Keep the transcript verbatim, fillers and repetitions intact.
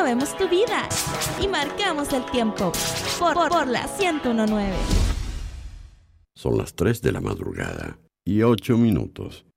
movemos tu vida y marcamos el tiempo por, por, por la ciento uno punto nueve. Son las tres de la madrugada y ocho minutos.